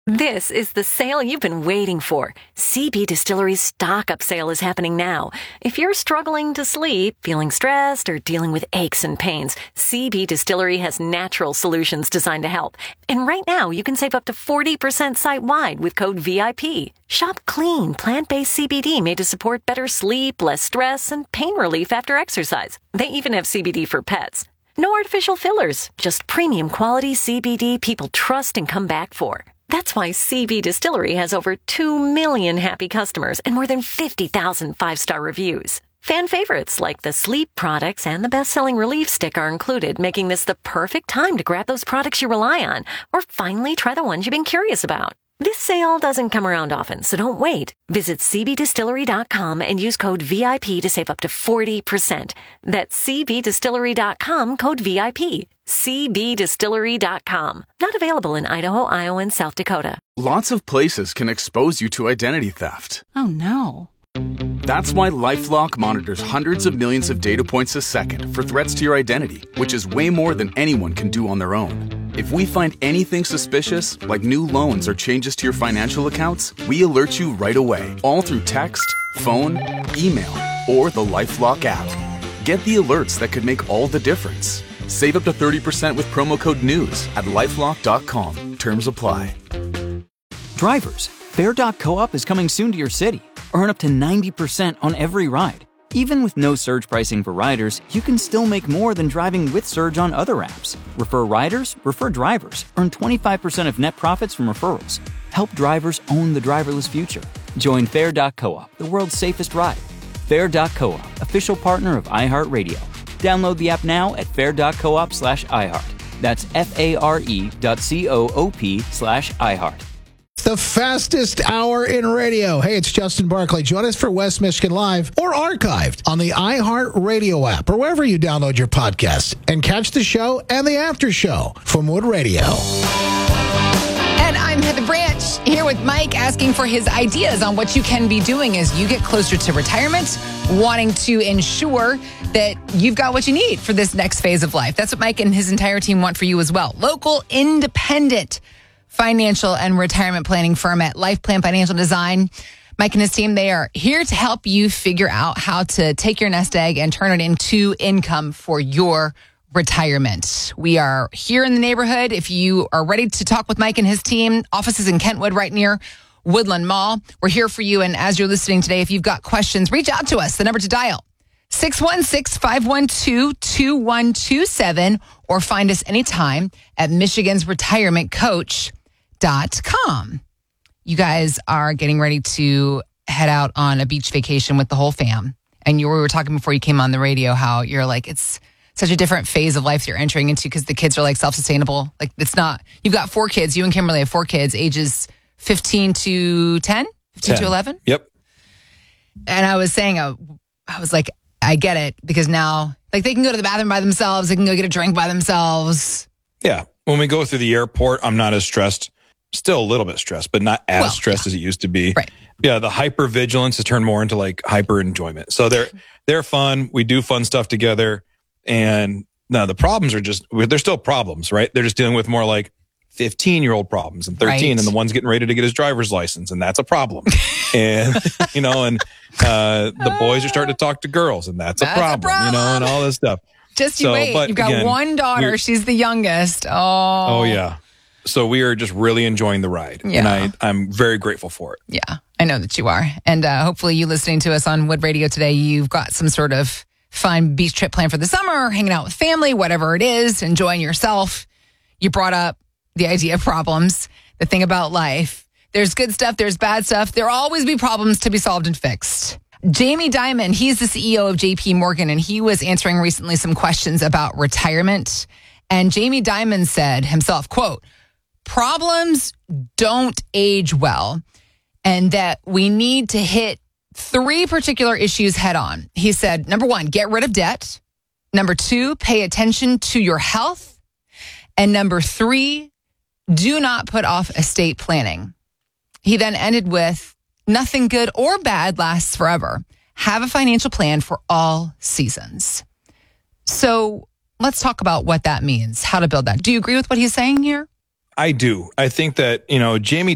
This is the sale you've been waiting for. CB Distillery's stock up sale is happening now. If you're struggling to sleep, feeling stressed, or dealing with aches and pains, CB Distillery has natural solutions designed to help. And right now, you can save up to 40% site-wide with code VIP. Shop clean, plant-based CBD made to support better sleep, less stress, and pain relief after exercise. They even have CBD for pets. No artificial fillers, just premium quality CBD people trust and come back for. That's why CB Distillery has over 2 million happy customers and more than 50,000 five-star reviews. Fan favorites like the sleep products and the best-selling relief stick are included, making this the perfect time to grab those products you rely on or finally try the ones you've been curious about. This sale doesn't come around often, so don't wait. Visit cbdistillery.com and use code VIP to save up to 40%. That's cbdistillery.com, code VIP. cbdistillery.com. Not available in Idaho, Iowa, and South Dakota. Lots of places can expose you to identity theft. Oh, no. That's why LifeLock monitors hundreds of millions of data points a second for threats to your identity, which is way more than anyone can do on their own. If we find anything suspicious, like new loans or changes to your financial accounts, we alert you right away, all through text, phone, email, or the LifeLock app. Get the alerts that could make all the difference. Save up to 30% with promo code NEWS at LifeLock.com. Terms apply. Drivers, Fair.coop is coming soon to your city. Earn up to 90% on every ride. Even with no surge pricing for riders, you can still make more than driving with Surge on other apps. Refer riders, refer drivers. Earn 25% of net profits from referrals. Help drivers own the driverless future. Join Fair.coop, the world's safest ride. Fair.coop, official partner of iHeartRadio. Download the app now at fair.coop/iHeart. That's FARE.coop/iHeart. The fastest hour in radio. Hey, it's Justin Barclay. Join us for West Michigan Live or archived on the iHeartRadio app or wherever you download your podcasts. And catch the show and the after show from Wood Radio. And I'm Heather Branch here with Mike asking for his ideas on what you can be doing as you get closer to retirement, wanting to ensure that you've got what you need for this next phase of life. That's what Mike and his entire team want for you as well. Local, independent financial and retirement planning firm at Life Plan Financial Design. Mike and his team, they are here to help you figure out how to take your nest egg and turn it into income for your retirement. We are here in the neighborhood. If you are ready to talk with Mike and his team, offices in Kentwood right near Woodland Mall. We're here for you. And as you're listening today, if you've got questions, reach out to us. The number to dial, 616-512-2127, or find us anytime at michigansretirementcoach.com. You guys are getting ready to head out on a beach vacation with the whole fam. And we were talking before you came on the radio how you're like, it's such a different phase of life that you're entering into because the kids are like self-sustainable. Like it's not, you've got 4 kids. You and Kimberly have 4 kids, ages 15 to 10, 15 to 11. Yep. And I was saying, I was like, I get it because now like they can go to the bathroom by themselves. They can go get a drink by themselves. Yeah. When we go through the airport, I'm not as stressed. Still a little bit stressed, but not as stressed as it used to be. Right. Yeah. The hyper vigilance has turned more into like hyper enjoyment. So they're fun. We do fun stuff together. And now the problems are they're still problems, right? They're just dealing with more like 15-year-old problems and 13 right. and the one's getting ready to get his driver's license. And that's a problem. And, the boys are starting to talk to girls and that's a problem, and all this stuff. Just you wait. You've got one daughter. She's the youngest. Oh, yeah. So we are just really enjoying the ride. Yeah. And I'm very grateful for it. Yeah, I know that you are. And hopefully you listening to us on Wood Radio today, you've got some sort of fun beach trip planned for the summer, hanging out with family, whatever it is, enjoying yourself. You brought up the idea of problems, the thing about life. There's good stuff, there's bad stuff. There'll always be problems to be solved and fixed. Jamie Dimon, he's the CEO of JP Morgan, and he was answering recently some questions about retirement. And Jamie Dimon said himself, quote, problems don't age well, and that we need to hit 3 particular issues head on. He said, number 1, get rid of debt. Number 2, pay attention to your health. And number 3, do not put off estate planning. He then ended with, nothing good or bad lasts forever. Have a financial plan for all seasons. So let's talk about what that means, how to build that. Do you agree with what he's saying here? I do. I think that, Jamie